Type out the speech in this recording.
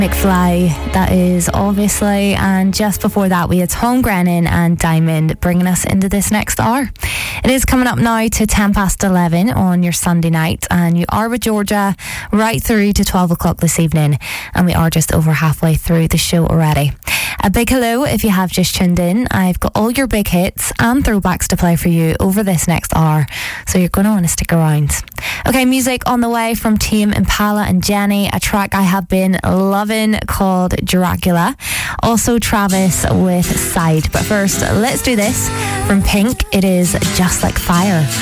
McFly, that is obviously, and just before that we had Tom Grennan and Diamond bringing us into this next hour. It is coming up now to 11:10 on your Sunday night, and you are with Georgia right through to 12 o'clock this evening, and we are just over halfway through the show already. A big hello if you have just tuned in. I've got all your big hits and throwbacks to play for you over this next hour, so you're going to want to stick around. Okay, music on the way from Tame Impala and Jenny, a track I have been loving called Dracula. Also Travis with Side. But first, let's do this from Pink. It is Just Like Fire.